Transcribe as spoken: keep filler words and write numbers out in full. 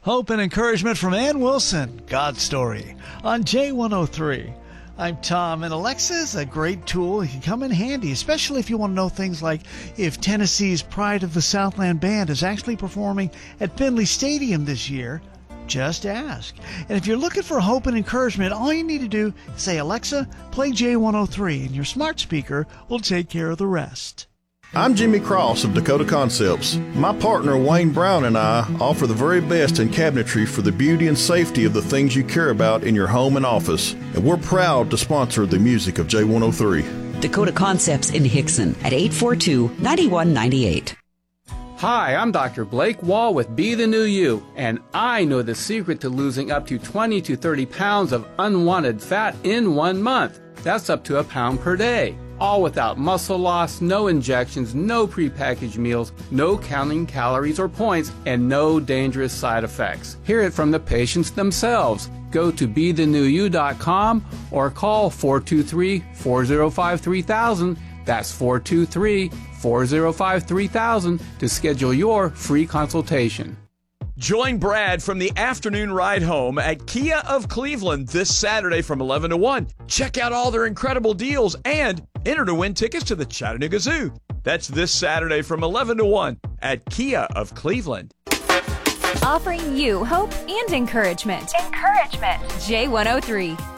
Hope and encouragement from Ann Wilson, God's Story, on J one oh three. I'm Tom, and Alexa is a great tool. It can come in handy, especially if you want to know things like if Tennessee's Pride of the Southland Band is actually performing at Finley Stadium this year. Just ask. And if you're looking for hope and encouragement, all you need to do is say, Alexa, play J one oh three, and your smart speaker will take care of the rest. I'm Jimmy Cross of Dakota Concepts. My partner Wayne Brown and I offer the very best in cabinetry for the beauty and safety of the things you care about in your home and office. And we're proud to sponsor the music of J one oh three. Dakota Concepts in Hickson at eight four two, nine one nine eight. Hi, I'm Doctor Blake Wall with Be the New You, and I know the secret to losing up to twenty to thirty pounds of unwanted fat in one month. That's up to a pound per day. All without muscle loss, no injections, no prepackaged meals, no counting calories or points, and no dangerous side effects. Hear it from the patients themselves. Go to be the new you dot com or call four two three, four oh five, three thousand. That's four two three, four oh five, three thousand to schedule your free consultation. Join Brad from the afternoon ride home at Kia of Cleveland this Saturday from eleven to one. Check out all their incredible deals and enter to win tickets to the Chattanooga Zoo. That's this Saturday from eleven to one at Kia of Cleveland. Offering you hope and encouragement. Encouragement. J one oh three.